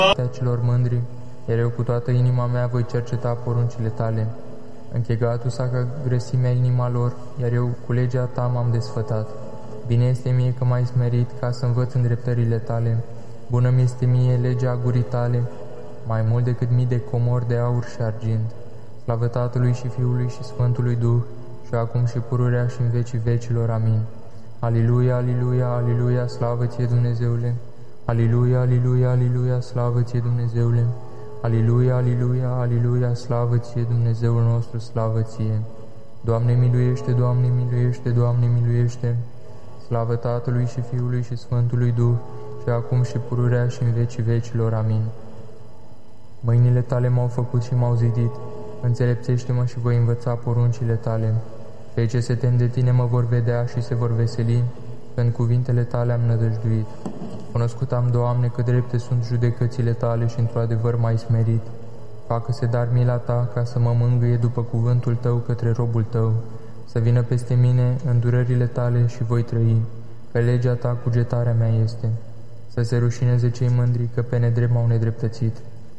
celor mândri, iar eu cu toată inima mea voi cerceta poruncile tale. Închegatul s-a ca grăsimea inima lor, iar eu cu legea ta m-am desfătat. Bine este mie că m-ai smerit ca să învăț îndreptările tale. Bună mi este mie legea gurii tale, mai mult decât mii de comori de aur și argint. Slavă Tatălui și Fiului și Sfântului Duh, și acum și pururea și în vecii vecilor. Amin. Aliluia, aliluia, aliluia, slavă ție, Dumnezeule! Aliluia, aliluia, aliluia, slavă ție, Dumnezeule! Aliluia, aliluia, aliluia, slavă ție, Dumnezeul nostru, slavă ție! Doamne miluiește, Doamne miluiește, Doamne miluiește! Slavă Tatălui și Fiului și Sfântului Duh, și acum și pururea și în vecii vecilor. Amin. Mâinile tale m-au făcut și m-au zidit, înțelepțește-mă și voi învăța poruncile tale. Cei ce se tem de tine mă vor vedea și se vor veseli, când cuvintele tale am nădăjduit. Cunoscut am, Doamne, că drepte sunt judecățile tale și într-o adevăr m-ai smerit. Facă-se dar mila ta ca să mă mângâie după cuvântul tău către robul tău, să vină peste mine îndurările tale și voi trăi, că legea ta cugetarea mea este. Să se rușineze cei mândri, că pe nedrept m-au nedreptățit,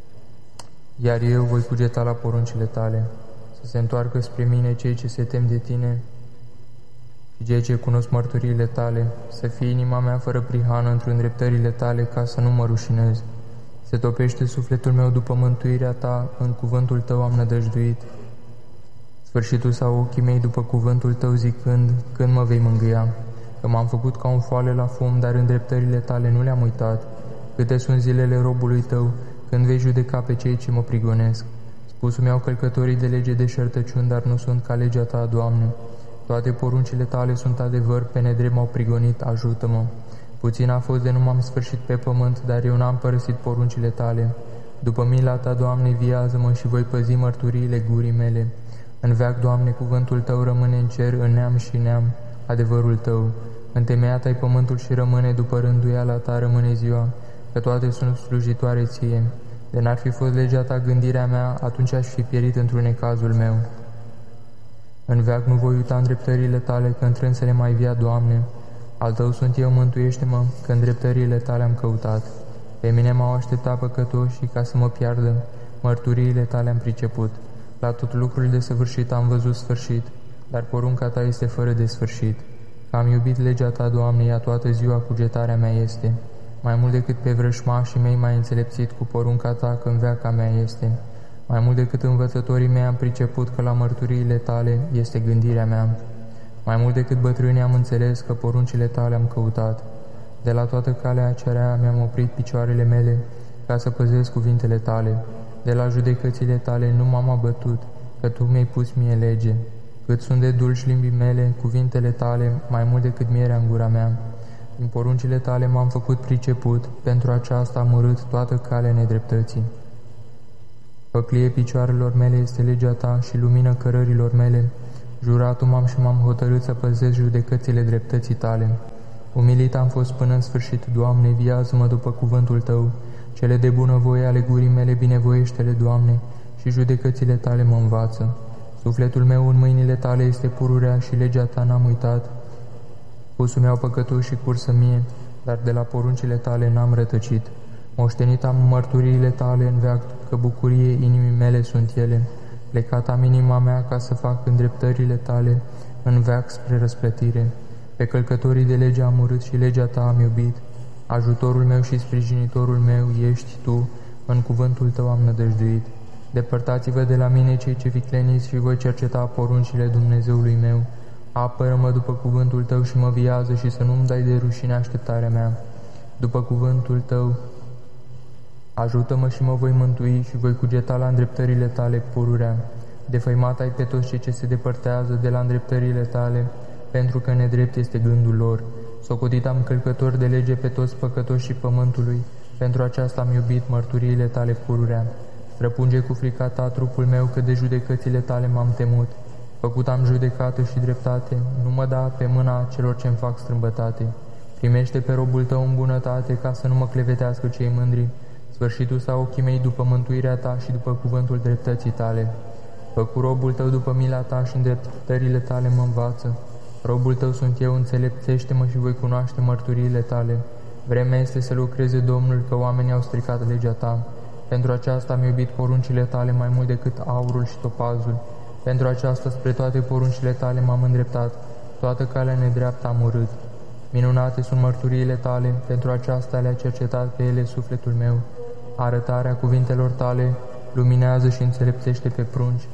iar eu voi cugeta la poruncile tale. Să se întoarcă spre mine cei ce se tem de tine și cei ce cunosc mărturiile tale, să fie inima mea fără prihană într îndreptările tale, ca să nu mă rușinez. Se topește sufletul meu după mântuirea ta, în cuvântul tău am nădăjduit. Sfârșitul sau ochii mei după cuvântul tău, zicând, când mă vei mângâia? Că m-am făcut ca un foale la fum, dar îndreptările tale nu le-am uitat. Câte sunt zilele robului tău, când vei judeca pe cei ce mă prigonesc? Spusul mi-au călcătorii de lege deșertăciuni, dar nu sunt ca legea ta, Doamne. Toate poruncile tale sunt adevăr, pe nedrept m-au prigonit, ajută-mă. Puțin a fost de nu m-am sfârșit pe pământ, dar eu n-am părăsit poruncile tale. După mila ta, Doamne, viază-mă și voi păzi mărturiile gurii mele. În veac, Doamne, cuvântul tău rămâne în cer, în neam și neam, adevărul tău. Întemeiat ai pământul și rămâne, după rânduiala ta rămâne ziua, că toate sunt slujitoare ție. De n-ar fi fost legea ta gândirea mea, atunci aș fi pierit într-un necazul meu. În veac nu voi uita îndreptările tale, că întrânsele mai via, Doamne. Al tău sunt eu, mântuiește-mă, că îndreptările tale am căutat. Pe mine m-au așteptat păcătoșii ca să mă piardă, mărturiile tale am priceput. La tot lucrul de săvârșit am văzut sfârșit, dar porunca ta este fără de sfârșit. Că am iubit legea ta, Doamne, ea toată ziua cugetarea mea este. Mai mult decât pe vrășmașii mei m-ai înțelepțit cu porunca ta, că în veaca mea este. Mai mult decât învățătorii mei am priceput că la mărturiile tale este gândirea mea. Mai mult decât bătrânii am înțeles că poruncile tale am căutat. De la toată calea aceea mi-am oprit picioarele mele ca să păzesc cuvintele tale. De la judecățile tale nu m-am abătut, că tu mi-ai pus mie lege. Cât sunt de dulci limbii mele, cuvintele tale, mai mult decât mierea în gura mea. Din poruncile tale m-am făcut priceput, pentru aceasta am urât toată calea nedreptății. Păclie picioarelor mele este legea ta și lumină cărărilor mele. Juratul m-am și m-am hotărât să păzesc judecățile dreptății tale. Umilit am fost până în sfârșit, Doamne, viază-mă după cuvântul tău. Cele de bunăvoie ale gurii mele binevoiește-le, Doamne, și judecățile tale mă învață. Sufletul meu în mâinile tale este pururea și legea ta n-am uitat. Pusul mi-au păcătuși și cursă mie, dar de la poruncile tale n-am rătăcit. Moștenit am mărturiile tale în veac, că bucurie inimii mele sunt ele. Plecat am inima mea ca să fac îndreptările tale în veac spre răsplătire. Pe călcătorii de lege am urât și legea ta am iubit. Ajutorul meu și sprijinitorul meu ești tu, în cuvântul tău am nădăjduit. Depărtați-vă de la mine cei ce vicleniți și voi cerceta poruncile Dumnezeului meu. Apără-mă după cuvântul tău și mă viază și să nu-mi dai de rușine așteptarea mea. După cuvântul tău, ajută-mă și mă voi mântui și voi cugeta la îndreptările tale pururea. Defăimat ai pe toți cei ce se depărtează de la îndreptările tale, pentru că nedrept este gândul lor. Socotit am călcători de lege pe toți păcătoșii pământului, pentru aceasta am iubit mărturiile tale pururea. Răpunge cu frica ta trupul meu, că de judecățile tale m-am temut. Făcut am judecată și dreptate, nu mă da pe mâna celor ce-mi fac strâmbătate. Primește pe robul tău în bunătate, ca să nu mă clevetească cei mândri. Sfârșitul sau ochii mei după mântuirea ta și după cuvântul dreptății tale. Fă cu robul tău după mila ta și îndreptările tale mă învață. Robul tău sunt eu, înțelepțește-mă și voi cunoaște mărturiile tale. Vremea este să lucreze Domnul, că oamenii au stricat legea ta. Pentru aceasta am iubit poruncile tale mai mult decât aurul și topazul. Pentru aceasta spre toate poruncile tale m-am îndreptat, toată calea nedreaptă am urât. Minunate sunt mărturiile tale, pentru aceasta le-a cercetat pe ele sufletul meu. Arătarea cuvintelor tale luminează și înțelepțește pe prunci.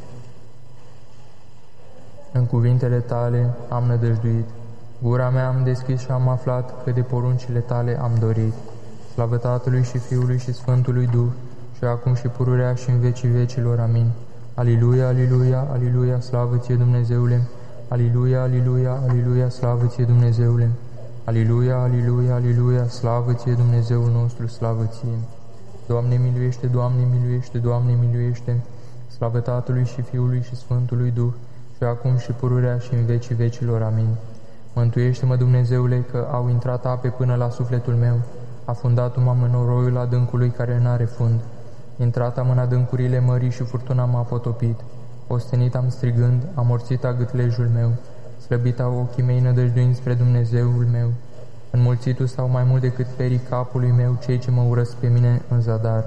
În cuvintele tale am nădăjduit. Gura mea am deschis și am aflat că de poruncile tale am dorit. Slavă Tatălui și Fiului și Sfântului Duh, și acum și pururea și în vecii vecilor. Amin. Aliluia, aliluia, aliluia, slavă ție Dumnezeule! Aliluia, aliluia, aliluia, slavă ție Dumnezeule! Aliluia, aliluia, aliluia, slavă ție Dumnezeul nostru, slavă ție! Doamne miluiește, Doamne miluiește, Doamne miluiește! Slavă Tatălui și Fiului și Sfântului Duh, și acum și pururea și în vecii vecilor. Amin. Mântuiește-mă, Dumnezeule, că au intrat ape până la sufletul meu. Afundat-m-am în noroiul adâncului care n-are fund. Intrat am în adâncurile mării și furtuna m-a potopit. Ostenit am strigând, amorțit a gâtlejul meu. Slăbit au ochii mei nădăjduind spre Dumnezeul meu. Înmulțitu stau mai mult decât perii capului meu cei ce mă urăsc pe mine în zadar.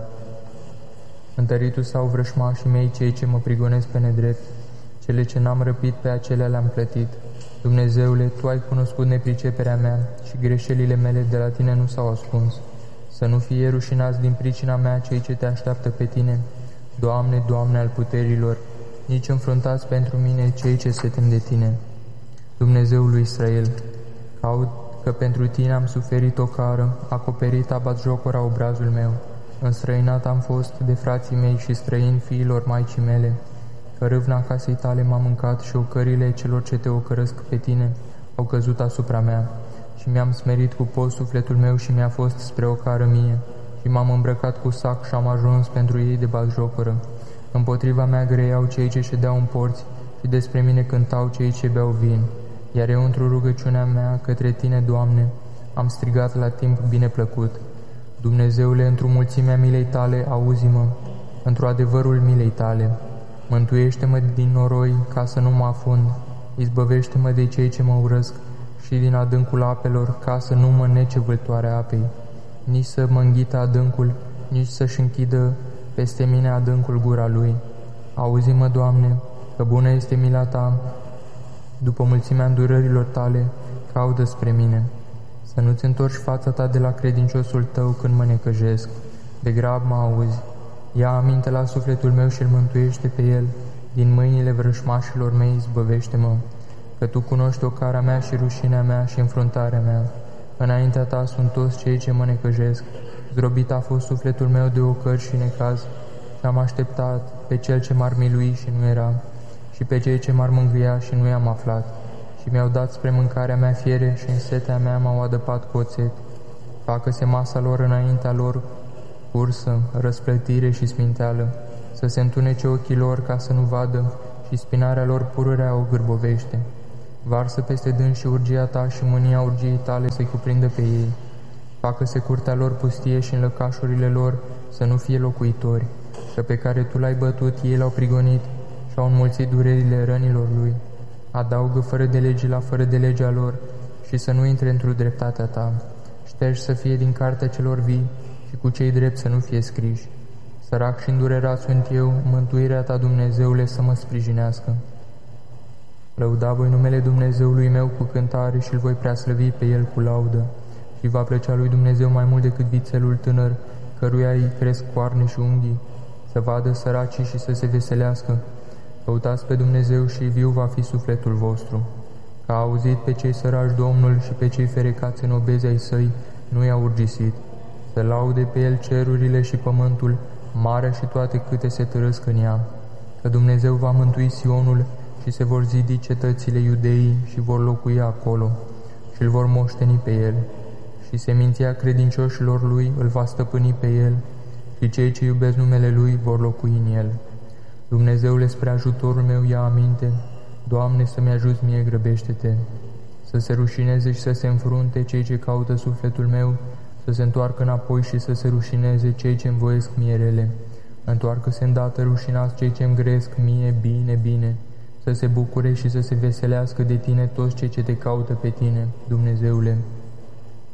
Întăritu stau vrășmașii mei cei ce mă prigonesc pe nedrept. Cele ce n-am răpit pe acelea le-am plătit. Dumnezeule, Tu ai cunoscut nepriceperea mea și greșelile mele de la Tine nu s-au ascuns. Să nu fie rușinați din pricina mea cei ce Te așteaptă pe Tine. Doamne, Doamne al puterilor, nici înfruntați pentru mine cei ce se tem de Tine. Dumnezeul lui Israel, caut că pentru Tine am suferit o cară, acoperit a batjocora obrazul meu. Înstrăinat am fost de frații mei și străin fiilor maicii mele, că râvna casei Tale m-a mâncat și ocările celor ce Te ocărăsc pe Tine au căzut asupra mea. Și mi-am smerit cu post sufletul meu și mi-a fost spre o cară mie, și m-am îmbrăcat cu sac și am ajuns pentru ei de batjocoră. Împotriva mea greiau cei ce ședeau în porți și despre mine cântau cei ce beau vin. Iar eu, într-o rugăciunea mea către Tine, Doamne, am strigat la timp bine plăcut. Dumnezeule, într-o mulțimea milei Tale, auzi-mă, într-o adevărul milei Tale. Mântuiește-mă din noroi ca să nu mă afund, izbăvește-mă de cei ce mă urăsc și din adâncul apelor ca să nu mă nece vâltoarea apei, nici să mă înghită adâncul, nici să-și închidă peste mine adâncul gura lui. Auzi-mă, Doamne, că bună este mila Ta, după mulțimea îndurărilor Tale, caută spre mine. Să nu-ți întorci fața Ta de la credinciosul Tău când mă necăjesc. De grab mă auzi. Ia aminte la sufletul meu și îl mântuiește pe el. Din mâinile vrășmașilor mei izbăvește-mă, că Tu cunoști ocara mea și rușinea mea și înfruntarea mea. Înaintea Ta sunt toți cei ce mă necăjesc. Zdrobit a fost sufletul meu de ocări și necaz și am așteptat pe Cel ce m-ar milui și nu era, și pe cei ce m-ar mângâia și nu i-am aflat. Și mi-au dat spre mâncarea mea fiere și în setea mea m-au adăpat cu oțet. Facă-se masa lor înaintea lor cursă, răsplătire și sminteală, să se întunece ochii lor ca să nu vadă și spinarea lor pururea o gârbovește. Varsă peste dâns și urgia Ta și mânia urgiei Tale să-i cuprindă pe ei. Facă-se curtea lor pustie și în lăcașurile lor să nu fie locuitori, că pe care Tu l-ai bătut ei l-au prigonit și au înmulțit durerile rănilor lui. Adaugă fără de lege la fără de legea lor și să nu intre într-o dreptatea Ta. Ștergi să fie din cartea celor vii și cu cei drept să nu fie scriși. Sărac și îndurerat sunt eu, mântuirea Ta, Dumnezeule, să mă sprijinească. Lăuda voi numele Dumnezeului meu cu cântare și îl voi preaslăvi pe El cu laudă. Și va plăcea lui Dumnezeu mai mult decât vițelul tânăr, căruia îi cresc coarne și unghii, să vadă săracii și să se veselească. Căutați pe Dumnezeu și viu va fi sufletul vostru. Că a auzit pe cei săraci Domnul și pe cei ferecați în obezi ai Săi, nu i-a urgisit. Să laude pe El cerurile și pământul, marea și toate câte se târăsc în ea. Că Dumnezeu va mântui Sionul și se vor zidi cetățile Iudeii și vor locui acolo și îl vor moșteni pe El. Și seminția credincioșilor Lui îl va stăpâni pe El și cei ce iubesc numele Lui vor locui în El. Dumnezeule, spre ajutorul meu ia aminte, Doamne, să-mi ajuți mie, grăbește-te. Să se rușineze și să se înfrunte cei ce caută sufletul meu, să se întoarcă înapoi și să se rușineze cei ce-mi voiesc mie rele. Întoarcă-se îndată rușinați cei ce-mi gresc mie bine, bine, să se bucure și să se veselească de Tine toți cei ce Te caută pe Tine, Dumnezeule.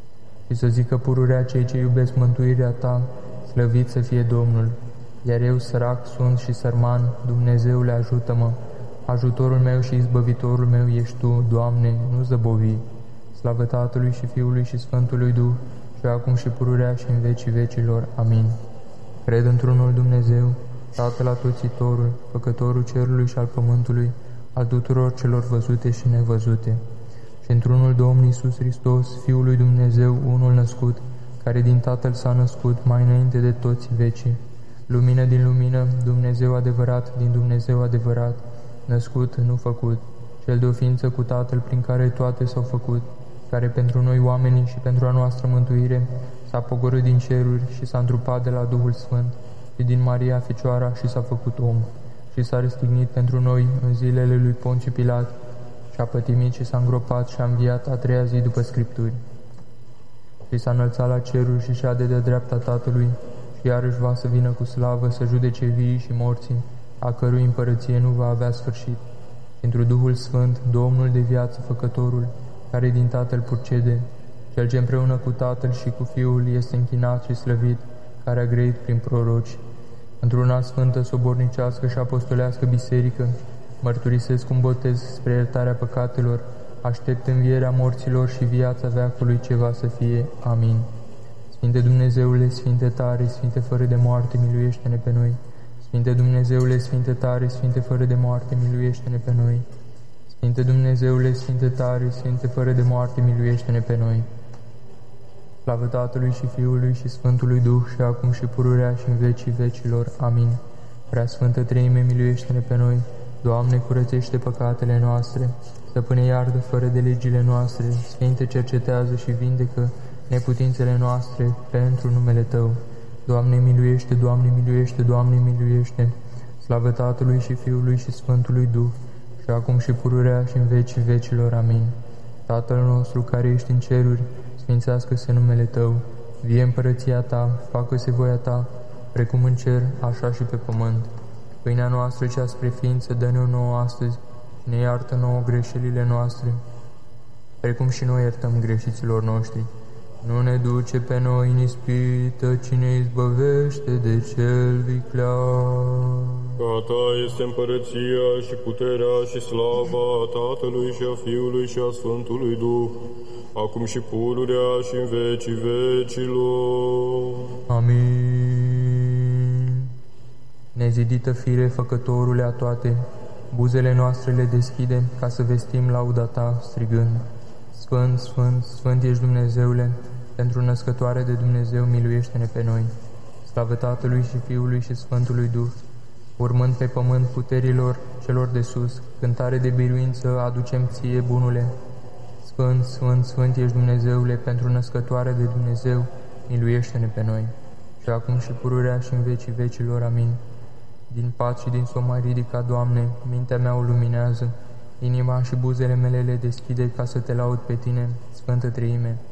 și să zică pururea cei ce iubesc mântuirea ta, slăvit să fie Domnul. Iar eu, sărac sunt și sărman, Dumnezeule, ajută-mă. Ajutorul meu și izbăvitorul meu ești Tu, Doamne, nu zăbovi. Slavă Tatălui și Fiului și Sfântului Duh, și acum și pururea și în vecii vecilor. Amin. Cred într-unul Dumnezeu, Tatăl Atotțitorul, Făcătorul cerului și al pământului, al tuturor celor văzute și nevăzute, și într-unul Domn Iisus Hristos, Fiul lui Dumnezeu, unul născut, care din Tatăl s-a născut mai înainte de toți vecii, lumină din lumină, Dumnezeu adevărat din Dumnezeu adevărat, născut, nu făcut, cel de o ființă cu Tatăl prin care toate s-au făcut, care pentru noi oamenii și pentru a noastră mântuire s-a pogorât din ceruri și s-a întrupat de la Duhul Sfânt și din Maria Fecioara și s-a făcut om și s-a răstignit pentru noi în zilele lui Ponțiu Pilat și a pătimit și s-a îngropat și a înviat a treia zi după Scripturi și s-a înălțat la ceruri și șade de dreapta Tatălui și iarăși va să vină cu slavă să judece viii și morții, a cărui împărăție nu va avea sfârșit. Pentru Duhul Sfânt, Domnul de viață, Făcătorul, care din Tatăl purcede, Cel ce împreună cu Tatăl și cu Fiul este închinat și slăvit, care a grăit prin proroci, într-una sfântă, sobornicească și apostolească biserică, mărturisesc un botez spre iertarea păcatelor, aștept învierea morților și viața veacului ce va să fie. Amin. Sfinte Dumnezeule, Sfinte tare, Sfinte fără de moarte, miluiește-ne pe noi. Sfinte Dumnezeule, Sfinte tare, Sfinte fără de moarte, miluiește-ne pe noi. Sfinte Dumnezeule, Sfinte tare, Sfinte fără de moarte, miluiește-ne pe noi. Slavă Tatălui și Fiului și Sfântului Duh, și acum și pururea și în vecii vecilor. Amin. Prea Sfântă Treime, miluiește-ne pe noi. Doamne, curățește păcatele noastre, Stăpâne, iartă fără de legile noastre, Sfinte, cercetează și vindecă neputințele noastre pentru numele Tău. Doamne, miluiește, Doamne, miluiește, Doamne, miluiește. Slavă Tatălui și Fiului și Sfântului Duh, și acum și pururea și în vecii vecilor. Amin. Tatăl nostru care ești în ceruri, sfințească-se numele Tău, vie împărăția Ta, facă-se voia Ta, precum în cer, așa și pe pământ. Pâinea noastră cea spre ființă dă-ne-o nouă astăzi și ne iartă nouă greșelile noastre, precum și noi iertăm greșiților noștri. Nu ne duce pe noi în ispită, ci ne izbăvește de cel viclean. Că a Ta este împărăția și puterea și slava a Tatălui și a Fiului și a Sfântului Duh, acum și pururea și în vecii vecilor. Amin. Nezidită fire, Făcătorule a toate, buzele noastre le deschide ca să vestim lauda Ta, strigând: Sfânt, Sfânt, Sfânt ești Dumnezeule, pentru născătoare de Dumnezeu, miluiește-ne pe noi. Slavă Tatălui și Fiului și Sfântului Duh, urmând pe pământ puterilor celor de sus, cântare de biruință aducem Ție, bunule. Sfânt, Sfânt, Sfânt ești Dumnezeule, pentru născătoare de Dumnezeu, miluiește-ne pe noi. Și acum și pururea și în vecii vecilor. Amin. Din pat și din somn mai ridica, Doamne, mintea mea o luminează, inima și buzele mele le deschide ca să Te laud pe Tine, Sfântă Treime.